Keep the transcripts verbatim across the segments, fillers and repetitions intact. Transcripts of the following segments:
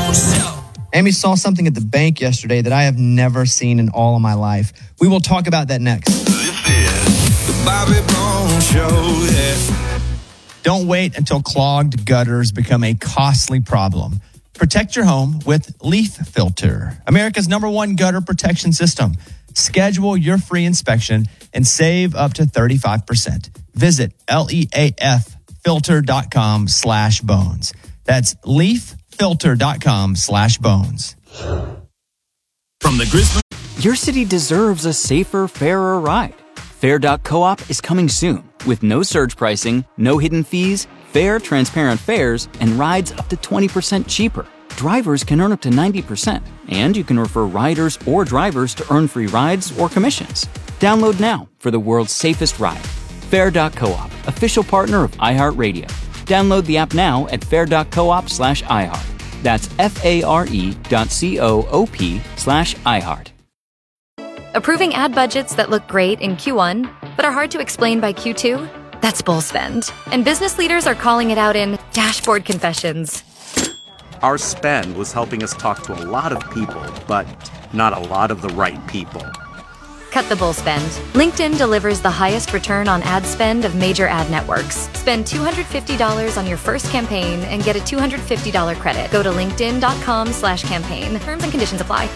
Amy saw something at the bank yesterday that I have never seen in all of my life. We will talk about that next. This is the Bobby Bones Show, yeah. Don't wait until clogged gutters become a costly problem. Protect your home with Leaf Filter, America's number one gutter protection system. Schedule your free inspection and save up to thirty-five percent. Visit leaffilter.com slash bones. That's leaffilter.com slash bones. From the Grizzly. Your city deserves a safer, fairer ride. Fair dot coop is coming soon with no surge pricing, no hidden fees, fair, transparent fares, and rides up to twenty percent cheaper. Drivers can earn up to ninety percent, and you can refer riders or drivers to earn free rides or commissions. Download now for the world's safest ride. Fair dot coop, official partner of iHeartRadio. Download the app now at fair dot coop slash iHeart. That's F-A-R-E dot C-O-O-P slash iHeart. Approving ad budgets that look great in Q one, but are hard to explain by Q two? That's bull spend. And business leaders are calling it out in dashboard confessions. Our spend was helping us talk to a lot of people, but not a lot of the right people. Cut the bull spend. LinkedIn delivers the highest return on ad spend of major ad networks. Spend two hundred fifty dollars on your first campaign and get a two hundred fifty dollars credit. Go to linkedin.com slash campaign. Terms and conditions apply.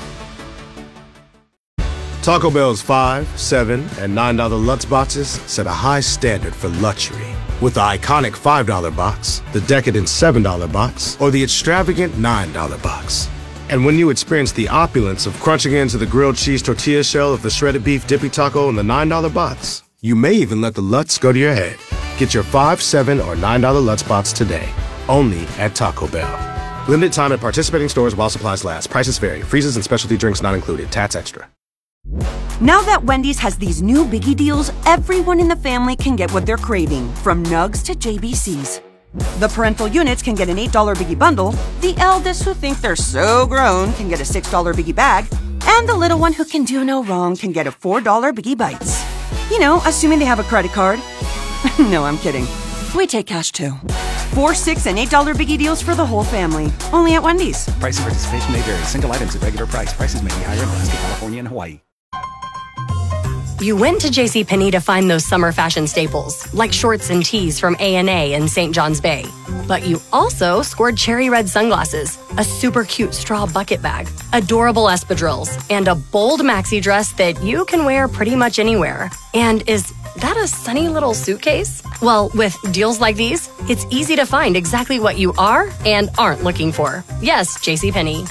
Taco Bell's five, seven, and nine dollar Lutz boxes set a high standard for luxury. With the iconic five dollar box, the decadent seven dollar box, or the extravagant nine dollar box. And when you experience the opulence of crunching into the grilled cheese tortilla shell of the shredded beef dippy taco in the nine dollar box, you may even let the Lutz go to your head. Get your five, seven, or nine dollar Lutz box today, only at Taco Bell. Limited time at participating stores while supplies last. Prices vary. Freezes and specialty drinks not included. Tats extra. Now that Wendy's has these new biggie deals, everyone in the family can get what they're craving, from nugs to J B Cs. The parental units can get an eight dollar biggie bundle, the eldest who think they're so grown can get a six dollar biggie bag, and the little one who can do no wrong can get a four dollar biggie bites. You know, assuming they have a credit card. No, I'm kidding. We take cash too. Four, six, and eight dollar biggie deals for the whole family. Only at Wendy's. Price and participation may vary. Single items at regular price. Prices may be higher in Alaska, California, and Hawaii. You went to JCPenney to find those summer fashion staples, like shorts and tees from A and A in Saint John's Bay. But you also scored cherry red sunglasses, a super cute straw bucket bag, adorable espadrilles, and a bold maxi dress that you can wear pretty much anywhere. And is that a sunny little suitcase? Well, with deals like these, it's easy to find exactly what you are and aren't looking for. Yes, JCPenney.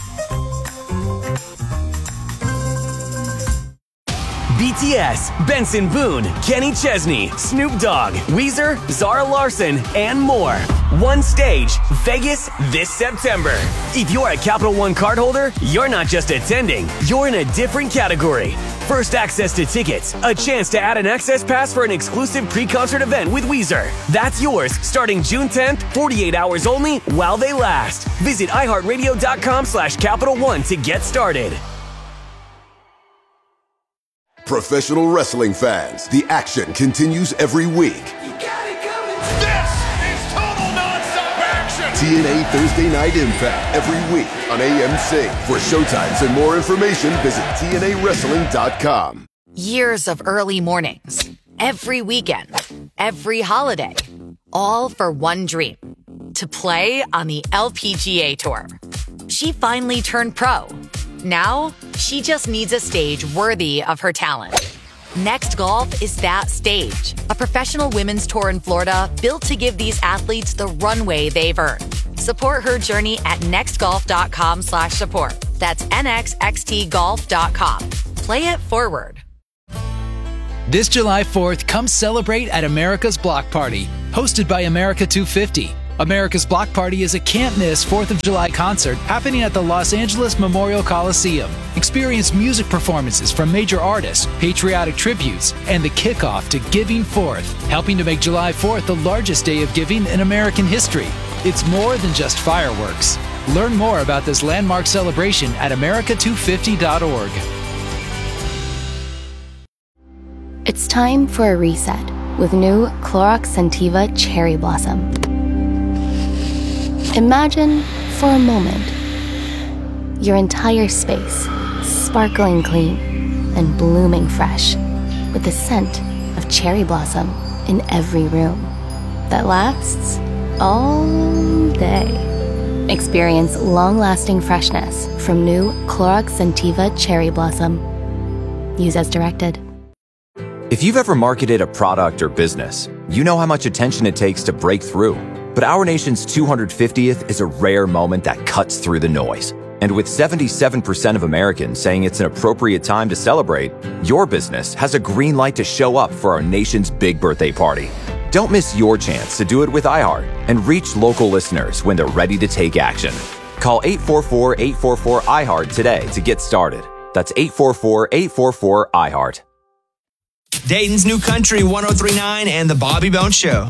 B T S, Benson Boone, Kenny Chesney, Snoop Dogg, Weezer, Zara Larson, and more. One stage, Vegas this September. If you're a Capital One cardholder, you're not just attending, you're in a different category. First access to tickets, a chance to add an access pass for an exclusive pre-concert event with Weezer. That's yours starting June tenth, forty-eight hours only while they last. Visit iHeartRadio.com slash Capital One to get started. Professional wrestling fans, the action continues every week. You got it coming. This is total nonstop action. T N A Thursday Night Impact every week on A M C. For showtimes and more information, visit T N A wrestling dot com. Years of early mornings, every weekend, every holiday, all for one dream, to play on the L P G A Tour. She finally turned pro. Now, she just needs a stage worthy of her talent. Next Golf is that stage, a professional women's tour in Florida built to give these athletes the runway they've earned. Support her journey at nextgolf.com slash support. That's N X X T golf dot com. Play it forward. This July fourth, come celebrate at America's Block Party, hosted by America two fifty. America's Block Party is a can't-miss fourth of July concert happening at the Los Angeles Memorial Coliseum. Experience music performances from major artists, patriotic tributes, and the kickoff to Giving Fourth, helping to make July fourth the largest day of giving in American history. It's more than just fireworks. Learn more about this landmark celebration at America two fifty dot org. It's time for a reset with new Clorox Scentiva Cherry Blossom. Imagine, for a moment, your entire space sparkling clean and blooming fresh with the scent of cherry blossom in every room that lasts all day. Experience long-lasting freshness from new Clorox Scentiva Cherry Blossom. Use as directed. If you've ever marketed a product or business, you know how much attention it takes to break through. But our nation's two hundred fiftieth is a rare moment that cuts through the noise. And with seventy-seven percent of Americans saying it's an appropriate time to celebrate, your business has a green light to show up for our nation's big birthday party. Don't miss your chance to do it with iHeart and reach local listeners when they're ready to take action. Call eight four four, eight four four, I HEART today to get started. That's eight four four, eight four four, I HEART. Dayton's New Country one oh three point nine and the Bobby Bones Show.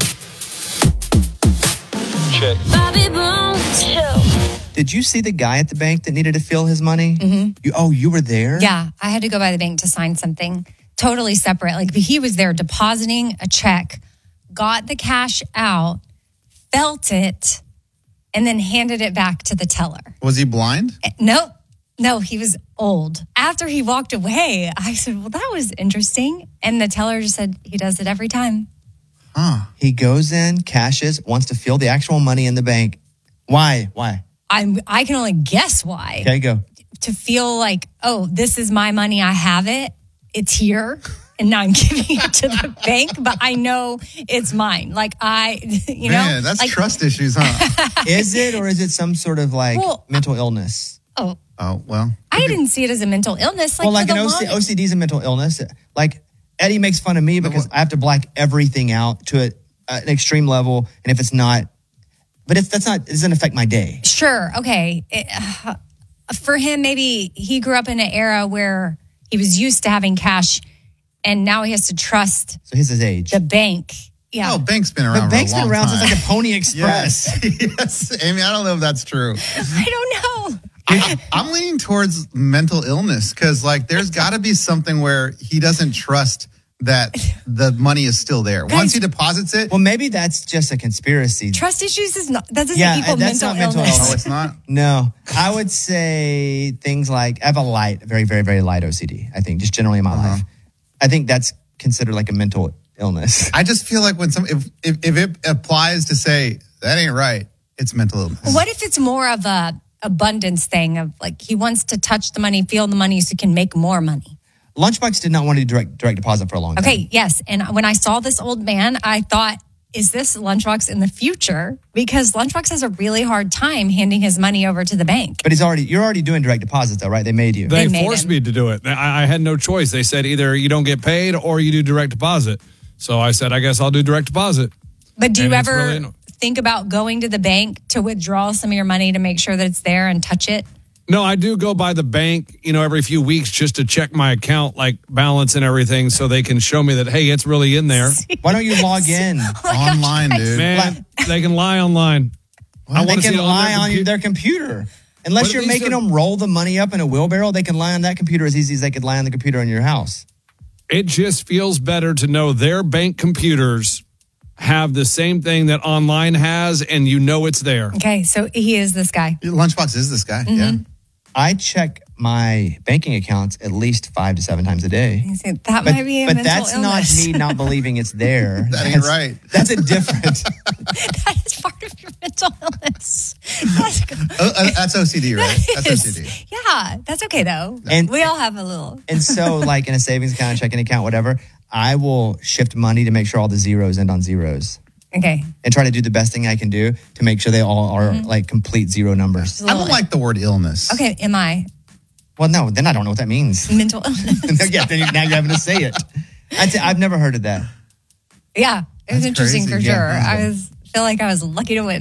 Check. Bobby Bones Show. Did you see the guy at the bank that needed to fill his money? Mm-hmm. You, oh, you were there? Yeah, I had to go by the bank to sign something totally separate. Like he was there depositing a check, got the cash out, felt it, and then handed it back to the teller. Was he blind? Nope. No, he was old. After he walked away, I said, well, that was interesting. And the teller just said, he does it every time. Huh. He goes in, cashes, wants to feel the actual money in the bank. Why? Why? I'm, I can only guess why. Okay, go. To feel like, oh, this is my money. I have it. It's here. And now I'm giving it to the bank, but I know it's mine. Like I, you know. Man, that's like, trust issues, huh? Is it, or is it some sort of like well, mental illness? Oh. Oh, well. I didn't see it as a mental illness. Like well, like an an O C, O C D is a mental illness. Like Eddie makes fun of me because I have to black everything out to a, an extreme level. And if it's not, but it's, that's not, it doesn't affect my day. Sure. Okay. It, uh, for him, maybe he grew up in an era where he was used to having cash and now he has to trust. So he's his age. The bank. Yeah. Oh, bank's been around. The bank's for a long been around time. since like a Pony Express. yes. yes. Amy, I don't know if that's true. I don't know. I, I'm leaning towards mental illness because, like, there's got to be something where he doesn't trust that the money is still there. Once he deposits it. Well, maybe that's just a conspiracy. Trust issues is not, that doesn't yeah, equal that's mental not mental illness. illness. Oh, it's not? No. I would say things like, I have a light, very, very, very light O C D, I think, just generally in my uh-huh. life. I think that's considered like a mental illness. I just feel like when some, if, if, if it applies to say, that ain't right, it's mental illness. What if it's more of a abundance thing of like he wants to touch the money, feel the money so he can make more money? Lunchbox did not want to do direct, direct deposit for a long time. Okay, yes. And when I saw this old man, I thought, is this Lunchbox in the future? Because Lunchbox has a really hard time handing his money over to the bank. But he's already you're already doing direct deposits though, right? They made you. They, They made forced him. me to do it. I, I had no choice. They said either you don't get paid or you do direct deposit. So I said, I guess I'll do direct deposit. But do And you it's ever really- think about going to the bank to withdraw some of your money to make sure that it's there and touch it? No, I do go by the bank, you know, every few weeks just to check my account, like balance and everything, so they can show me that, hey, it's really in there. Why don't you log in online, dude? Man, they can lie online. I they want to can see it on lie their on compu- their computer. Unless But you're these making are- them roll the money up in a wheelbarrow, they can lie on that computer as easy as they could lie on the computer in your house. It just feels better to know their bank computers have the same thing that online has, and you know it's there. Okay, so he is this guy. Lunchbox is this guy, Mhm. yeah. I check my banking accounts at least five to seven times a day. That But, might be a but mental that's illness. not me not believing it's there. That ain't That's- right. That's a different. That is part of your mental illness. That's, Uh, uh, that's O C D, right? That's O is. C D. Yeah, that's okay though. And- we all have a little. And so, like in a savings account, checking account, whatever, I will shift money to make sure all the zeros end on zeros. Okay. And try to do the best thing I can do to make sure they all are like complete zero numbers. I don't like the word illness. Okay, am I Well, no, then I don't know what that means. mental illness? yeah, then you, now you're having to say it. I'd say, I've never heard of that. Yeah, it was That's interesting crazy. for Yeah, sure. that's I was feel like I was lucky to win.